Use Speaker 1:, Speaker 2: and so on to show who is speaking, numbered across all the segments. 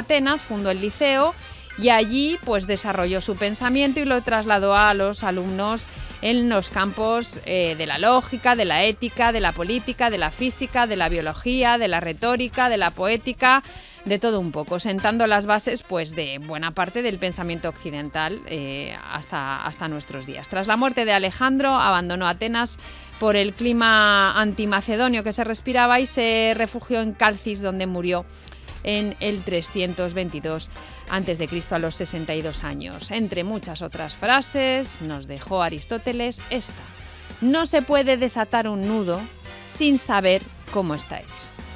Speaker 1: Atenas, fundó el liceo y allí pues desarrolló su pensamiento y lo trasladó a los alumnos en los campos de la lógica, de la ética, de la política, de la física, de la biología, de la retórica, de la poética, de todo un poco, sentando las bases pues de buena parte del pensamiento occidental hasta nuestros días. Tras la muerte de Alejandro, abandonó Atenas por el clima antimacedonio que se respiraba y se refugió en Calcis, donde murió en el 322 a.C. a los 62 años. Entre muchas otras frases, nos dejó Aristóteles esta: no se puede desatar un nudo sin saber cómo está hecho.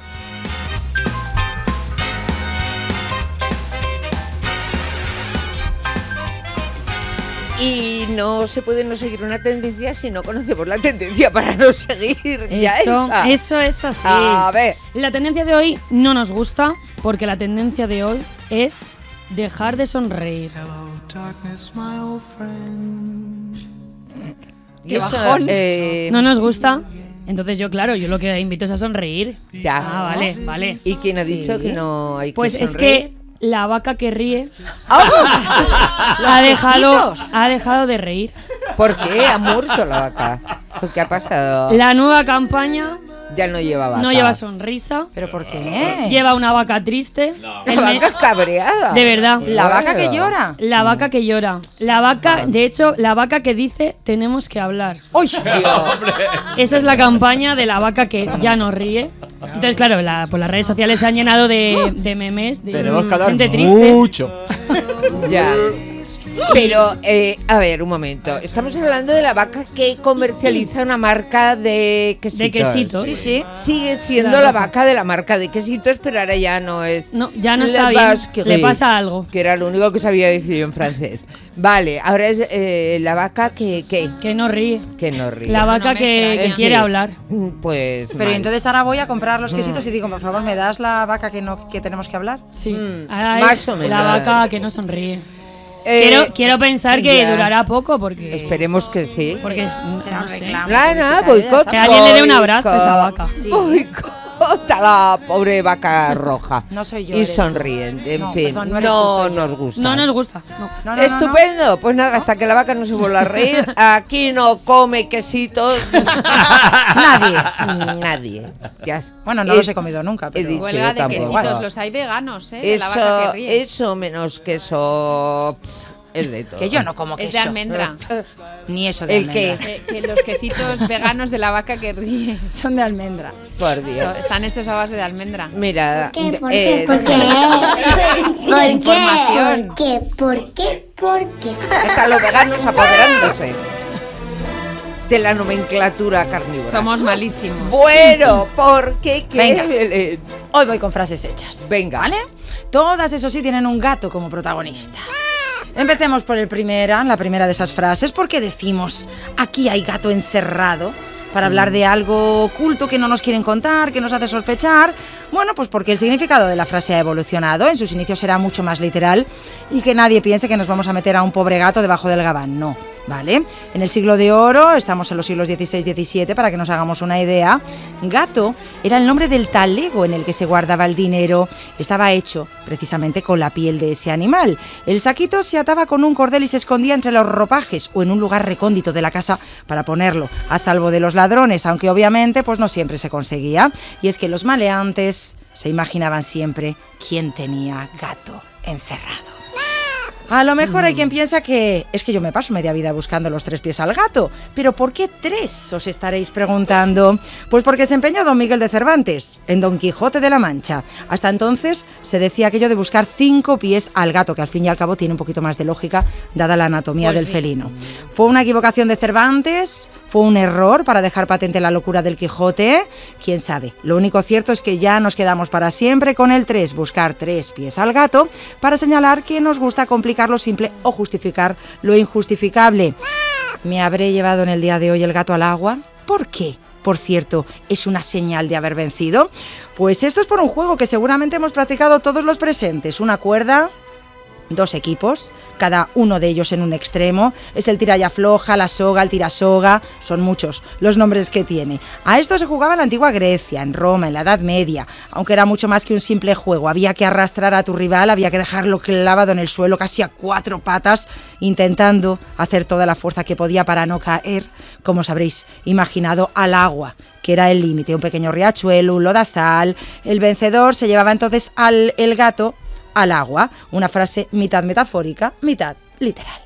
Speaker 2: Y no se puede no seguir una tendencia si no conocemos la tendencia para no seguir.
Speaker 3: Eso es así.
Speaker 2: A ver.
Speaker 3: La tendencia de hoy no nos gusta porque la tendencia de hoy es dejar de sonreír.
Speaker 2: Qué bajón.
Speaker 3: No nos gusta. Entonces yo lo que invito es a sonreír.
Speaker 2: Ya.
Speaker 3: Ah, vale.
Speaker 2: ¿Y quién ha dicho que no hay que
Speaker 3: pues
Speaker 2: sonreír?
Speaker 3: Es que la vaca que ríe
Speaker 2: ha
Speaker 3: dejado de reír.
Speaker 2: ¿Por qué ha muerto la vaca? ¿Qué ha pasado?
Speaker 3: La nueva campaña
Speaker 2: ya no lleva vaca.
Speaker 3: No lleva sonrisa.
Speaker 4: ¿Pero por qué?
Speaker 3: Lleva una vaca triste.
Speaker 2: No. La vaca cabreada.
Speaker 3: De verdad.
Speaker 4: ¿La vaca que llora?
Speaker 3: La vaca que llora. La vaca, de hecho, la vaca que dice tenemos que hablar.
Speaker 2: ¡Uy, Dios!
Speaker 3: Esa es la campaña de la vaca que ya no ríe. Entonces, claro, pues las redes sociales se han llenado de memes, de gente triste.
Speaker 5: Mucho.
Speaker 2: Ya. Pero, a ver, un momento. Estamos hablando de la vaca que comercializa una marca de quesitos.
Speaker 3: De quesitos.
Speaker 2: Sí. Sigue siendo la vaca de la marca de quesitos, pero ahora ya no es.
Speaker 3: No, ya no está bien. Le pasa algo.
Speaker 2: Que era lo único que sabía decir yo en francés. Vale, ahora es la vaca que
Speaker 3: no ríe.
Speaker 2: Que no ríe.
Speaker 3: La vaca que quiere hablar.
Speaker 2: Pues.
Speaker 4: Pero entonces ahora voy a comprar los quesitos y digo, por favor, ¿me das la vaca que tenemos que hablar?
Speaker 3: Sí.
Speaker 2: Más o menos.
Speaker 3: La vaca que no sonríe. Quiero pensar que durará poco porque...
Speaker 2: Esperemos que sí.
Speaker 3: Porque
Speaker 4: será un reclamo.
Speaker 2: Boicot.
Speaker 3: Que alguien le dé un abrazo a esa vaca.
Speaker 4: Sí.
Speaker 2: Boicota la pobre vaca roja.
Speaker 4: No soy yo.
Speaker 2: Y sonriente, en fin.
Speaker 4: Perdón,
Speaker 2: no nos gusta.
Speaker 3: No nos gusta.
Speaker 4: No,
Speaker 2: Estupendo. Pues nada, hasta que la vaca no se vuelva a reír. Aquí no come quesitos. Nadie. Ya.
Speaker 4: Bueno, no los he comido nunca. Pero
Speaker 1: huelga de quesitos. Los hay veganos, de la vaca que ríe.
Speaker 2: Eso menos queso. Es de todo.
Speaker 4: Que yo no como queso.
Speaker 1: Es de almendra.
Speaker 4: Ni eso de almendra.
Speaker 1: Que los quesitos veganos de la vaca que ríe
Speaker 4: son de almendra.
Speaker 2: Por Dios.
Speaker 1: Están hechos a base de almendra.
Speaker 2: Mira.
Speaker 6: ¿Por qué? ¿Por qué?
Speaker 2: Están los veganos apoderándose de la nomenclatura carnívora.
Speaker 1: Somos malísimos.
Speaker 2: Bueno, ¿por qué?
Speaker 4: Venga. Hoy voy con frases hechas.
Speaker 2: Venga.
Speaker 4: ¿Vale? Todas, eso sí, tienen un gato como protagonista. Empecemos por la primera de esas frases, porque decimos, aquí hay gato encerrado, para hablar de algo oculto que no nos quieren contar, que nos hace sospechar. Bueno, pues porque el significado de la frase ha evolucionado, en sus inicios era mucho más literal, y que nadie piense que nos vamos a meter a un pobre gato debajo del gabán, no. ¿Vale? En el siglo de oro, estamos en los siglos XVI-XVII, para que nos hagamos una idea, gato era el nombre del talego en el que se guardaba el dinero. Estaba hecho precisamente con la piel de ese animal. El saquito se ataba con un cordel y se escondía entre los ropajes o en un lugar recóndito de la casa para ponerlo a salvo de los ladrones, aunque obviamente pues no siempre se conseguía. Y es que los maleantes se imaginaban siempre quién tenía gato encerrado. A lo mejor hay quien piensa que es que yo me paso media vida buscando los 3 pies al gato. ¿Pero por qué 3? Os estaréis preguntando. Pues porque se empeñó don Miguel de Cervantes en Don Quijote de la Mancha. Hasta entonces se decía aquello de buscar 5 pies al gato, que al fin y al cabo tiene un poquito más de lógica dada la anatomía del felino. ¿Fue una equivocación de Cervantes? ¿Fue un error para dejar patente la locura del Quijote? ¿Quién sabe? Lo único cierto es que ya nos quedamos para siempre con el 3, buscar 3 pies al gato, para señalar que nos gusta complicar lo simple o justificar lo injustificable. ¿Me habré llevado en el día de hoy el gato al agua? ¿Por qué? Por cierto, ¿es una señal de haber vencido? Pues esto es por un juego que seguramente hemos practicado todos los presentes. Una cuerda, 2 equipos, cada uno de ellos en un extremo. Es el tira y afloja, la soga, el tirasoga, son muchos los nombres que tiene. A esto se jugaba en la antigua Grecia, en Roma, en la Edad Media, aunque era mucho más que un simple juego. Había que arrastrar a tu rival, había que dejarlo clavado en el suelo casi a 4 patas, intentando hacer toda la fuerza que podía para no caer, como os habréis imaginado, al agua, que era el límite, un pequeño riachuelo, un lodazal. El vencedor se llevaba entonces el gato al agua, una frase mitad metafórica, mitad literal.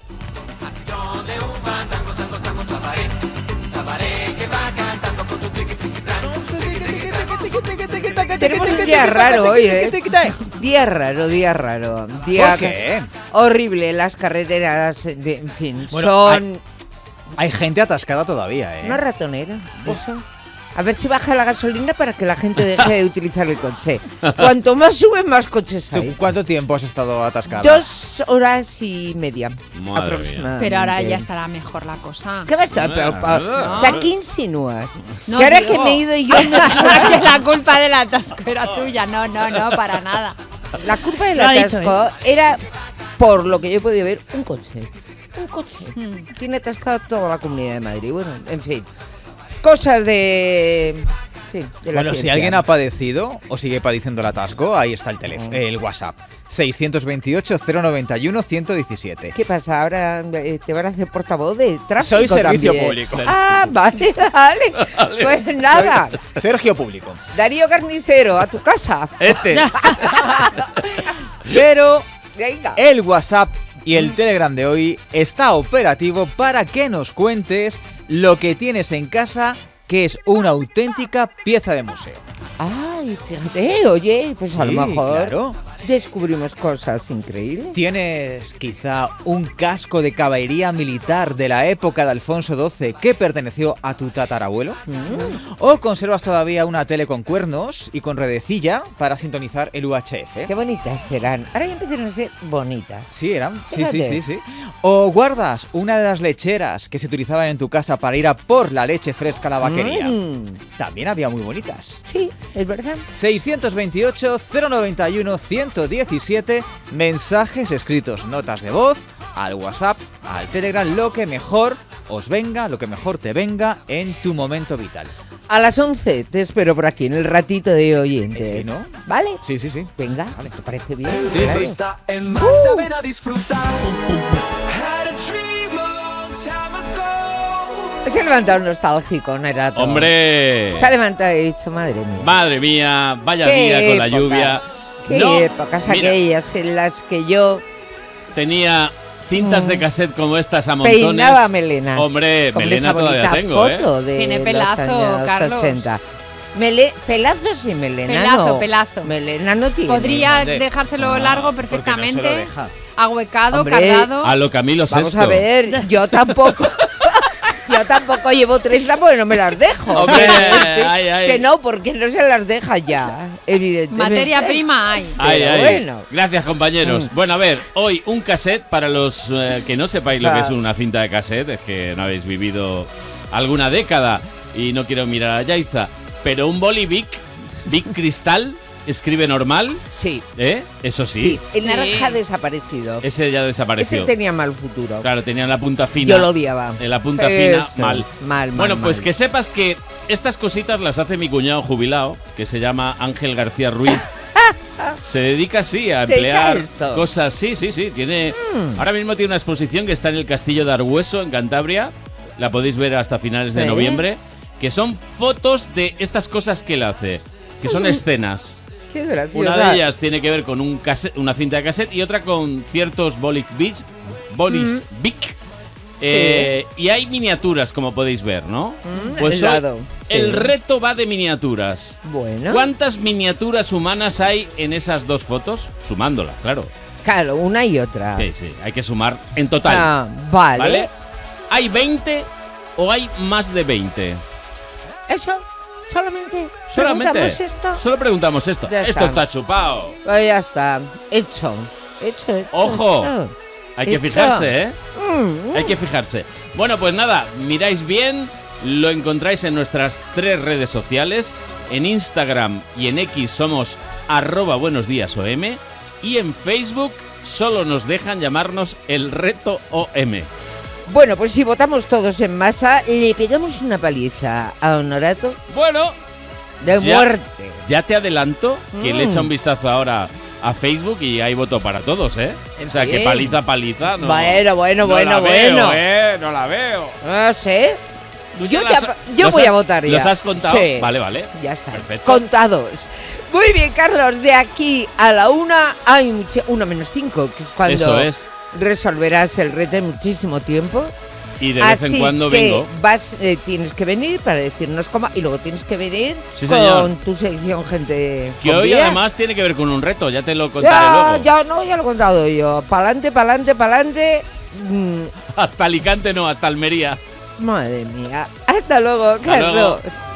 Speaker 2: Tenemos un día raro hoy, ¿eh? Día raro. Día
Speaker 5: ¿Por qué?
Speaker 2: horrible, las carreteras, en fin,
Speaker 5: Bueno,
Speaker 2: son
Speaker 5: Hay gente atascada todavía, ¿eh?
Speaker 2: una ratonera. Eso. A ver si baja la gasolina para que la gente deje de utilizar el coche. Cuanto más suben, más coches
Speaker 5: ¿Tú
Speaker 2: hay.
Speaker 5: cuánto tiempo has estado atascada?
Speaker 2: 2 horas y media,
Speaker 6: Madre
Speaker 2: aproximadamente.
Speaker 1: Pero ahora ya estará mejor la cosa.
Speaker 2: ¿Qué va a estar?
Speaker 6: No.
Speaker 2: O sea, ¿qué insinúas?
Speaker 1: No,
Speaker 2: que ahora
Speaker 1: digo,
Speaker 2: que me he ido yo...
Speaker 1: que la culpa del atasco era tuya. No, para nada.
Speaker 2: La culpa del
Speaker 3: Lo ha dicho
Speaker 2: atasco era, por lo que yo he podido ver, un coche. Un coche.
Speaker 1: Hmm.
Speaker 2: Tiene atascada toda la Comunidad de Madrid. Bueno, en fin. Cosas de... Sí, de la
Speaker 5: Bueno, si
Speaker 2: ciencia.
Speaker 5: alguien ha padecido o sigue padeciendo el atasco, ahí está el teléfono, el WhatsApp. 628-091-117.
Speaker 2: ¿Qué pasa? ¿Ahora te van a hacer portavoz de tráfico?
Speaker 5: Soy servicio
Speaker 2: también?
Speaker 5: público.
Speaker 2: Ah, vale. Pues nada.
Speaker 5: Sergio Público.
Speaker 2: Darío Carnicero, a tu casa.
Speaker 5: Pero
Speaker 2: Venga.
Speaker 5: el WhatsApp y el Telegram de hoy está operativo para que nos cuentes lo que tienes en casa, que es una auténtica pieza de museo.
Speaker 2: Ay, fíjate, oye, pues a lo
Speaker 5: Sí,
Speaker 2: mejor
Speaker 5: claro.
Speaker 2: descubrimos cosas increíbles.
Speaker 5: ¿Tienes quizá un casco de caballería militar de la época de Alfonso XII que perteneció a tu tatarabuelo? ¿O conservas todavía una tele con cuernos y con redecilla para sintonizar el UHF?
Speaker 2: Qué bonitas serán. Ahora ya empiezan a ser bonitas.
Speaker 5: Sí, eran. Sí,
Speaker 2: Fíjate.
Speaker 5: sí. ¿O guardas una de las lecheras que se utilizaban en tu casa para ir a por la leche fresca a la vaquería? También había muy bonitas.
Speaker 2: Sí, es verdad.
Speaker 5: 628-091-117, mensajes escritos, notas de voz, al WhatsApp, al Telegram, lo que mejor os venga, lo que mejor te venga en tu momento vital.
Speaker 2: A las 11 te espero por aquí en el ratito de oyentes.
Speaker 5: Sí, ¿no?
Speaker 2: ¿Vale?
Speaker 5: Sí.
Speaker 2: Venga, ¿te parece bien?
Speaker 5: Sí,
Speaker 2: Claro.
Speaker 5: sí.
Speaker 7: Está en marcha, ven a disfrutar. Had a dream a long time ago.
Speaker 2: Se ha levantado nostálgico, ¿no era todo?
Speaker 6: Hombre,
Speaker 2: Se ha levantado y ha dicho, madre mía.
Speaker 6: madre mía, vaya
Speaker 2: Qué
Speaker 6: día con la
Speaker 2: épocas,
Speaker 6: lluvia.
Speaker 2: Qué
Speaker 6: No,
Speaker 2: épocas
Speaker 6: mira,
Speaker 2: aquellas en las que yo
Speaker 6: tenía cintas de cassette como estas a montones.
Speaker 2: peinaba melenas.
Speaker 6: Hombre,
Speaker 2: Con
Speaker 6: melena
Speaker 2: esa
Speaker 6: todavía
Speaker 2: bonita
Speaker 6: tengo, ¿eh?
Speaker 2: foto de
Speaker 1: Tiene
Speaker 2: los
Speaker 1: pelazo,
Speaker 2: años
Speaker 1: Carlos.
Speaker 2: 80. Pelazos y melena
Speaker 1: Pelazo,
Speaker 2: no.
Speaker 1: pelazo.
Speaker 2: Melena no tiene.
Speaker 1: Podría
Speaker 5: ¿Dónde?
Speaker 1: dejárselo largo perfectamente,
Speaker 5: Porque no se lo deja.
Speaker 1: ahuecado,
Speaker 2: Hombre,
Speaker 1: cargado.
Speaker 6: A lo Camilo VI.
Speaker 2: Vamos a ver, yo tampoco. Yo tampoco llevo trenza porque no me las dejo.
Speaker 6: Hombre,
Speaker 2: Evidentemente.
Speaker 6: ay.
Speaker 2: Que no, porque no se las deja ya, evidentemente.
Speaker 1: Materia prima hay.
Speaker 6: Ay,
Speaker 2: Pero
Speaker 6: ay.
Speaker 2: bueno.
Speaker 6: Gracias, compañeros. Bueno, a ver, hoy un cassette para los que no sepáis lo que es una cinta de cassette, es que no habéis vivido alguna década y no quiero mirar a Yaiza, pero un boli Bic Cristal, escribe normal,
Speaker 2: Sí,
Speaker 6: ¿eh? Eso sí,
Speaker 2: sí. El
Speaker 1: Sí.
Speaker 2: naranja ha desaparecido.
Speaker 6: ese ya
Speaker 2: Ese
Speaker 6: desapareció.
Speaker 2: tenía mal futuro.
Speaker 6: Claro, tenía la punta fina.
Speaker 2: Yo lo odiaba.
Speaker 6: En la punta fina,
Speaker 2: Eso,
Speaker 6: mal.
Speaker 2: Mal,
Speaker 6: Bueno, pues
Speaker 2: mal.
Speaker 6: que sepas que estas cositas las hace mi cuñado jubilado, que se llama Ángel García Ruiz. Se dedica así a
Speaker 2: ¿Se dedica a
Speaker 6: emplear
Speaker 2: esto?
Speaker 6: cosas. Sí. Tiene. Ahora mismo tiene una exposición que está en el Castillo de Arbueso, en Cantabria. La podéis ver hasta finales de
Speaker 2: Sí.
Speaker 6: noviembre. Que son fotos de estas cosas que él hace. Que son escenas.
Speaker 2: Qué gracioso.
Speaker 6: Una de ellas tiene que ver con una cinta de cassette y otra con ciertos bolis Bic. Y hay miniaturas, como podéis ver, ¿no? Pues hoy
Speaker 2: helado.
Speaker 6: el
Speaker 2: Sí.
Speaker 6: reto va de miniaturas.
Speaker 2: Bueno.
Speaker 6: ¿Cuántas miniaturas humanas hay en esas dos fotos? Sumándolas, claro.
Speaker 2: Claro, una y otra.
Speaker 6: Sí, hay que sumar en total.
Speaker 2: Ah, vale.
Speaker 6: ¿Vale? ¿Hay 20 o hay más de 20?
Speaker 2: Eso, solamente.
Speaker 6: Solamente.
Speaker 2: ¿Preguntamos esto?
Speaker 6: Solo preguntamos esto.
Speaker 2: Ya
Speaker 6: Esto
Speaker 2: está.
Speaker 6: está chupado.
Speaker 2: Pues ya está. Hecho.
Speaker 6: Ojo.
Speaker 2: hecho.
Speaker 6: Hay que
Speaker 2: Hecho.
Speaker 6: fijarse, ¿eh? Hay que fijarse. Bueno, pues nada, miráis bien, lo encontráis en nuestras 3 redes sociales. En Instagram y en X somos @buenosdiasom y en Facebook solo nos dejan llamarnos el reto OM.
Speaker 2: Bueno, pues si votamos todos en masa, le pegamos una paliza a Honorato
Speaker 6: Bueno,
Speaker 2: de
Speaker 6: Ya.
Speaker 2: muerte.
Speaker 6: ya te adelanto que le echa un vistazo ahora a Facebook y hay voto para todos, ¿eh? O sea, que
Speaker 2: Bien.
Speaker 6: paliza, no.
Speaker 2: Bueno,
Speaker 6: no la
Speaker 2: bueno.
Speaker 6: veo, no la veo.
Speaker 2: No sé.
Speaker 6: ¿Tú
Speaker 2: Yo,
Speaker 6: ya los
Speaker 2: voy
Speaker 6: has-
Speaker 2: a votar ya.
Speaker 6: ¿Los has contado?
Speaker 2: Sí.
Speaker 6: Vale.
Speaker 2: Ya está.
Speaker 6: Perfecto.
Speaker 2: Contados. Muy bien, Carlos. De aquí a la 1 hay 1 menos 5, que es cuando
Speaker 6: Eso es.
Speaker 2: resolverás el reto en muchísimo tiempo.
Speaker 6: Y de vez
Speaker 2: Así
Speaker 6: en cuando
Speaker 2: que
Speaker 6: vengo.
Speaker 2: tienes que venir para decirnos cómo y luego tienes que venir
Speaker 6: Sí,
Speaker 2: con
Speaker 6: señor.
Speaker 2: tu sección gente.
Speaker 6: Que
Speaker 2: con
Speaker 6: hoy
Speaker 2: vida.
Speaker 6: además tiene que ver con un reto, ya te lo contaré
Speaker 2: Ya,
Speaker 6: luego.
Speaker 2: ya lo he contado yo. Pa'lante.
Speaker 6: Hasta Alicante no, hasta Almería.
Speaker 2: Madre mía. Hasta luego,
Speaker 6: Hasta luego.
Speaker 2: Carlos.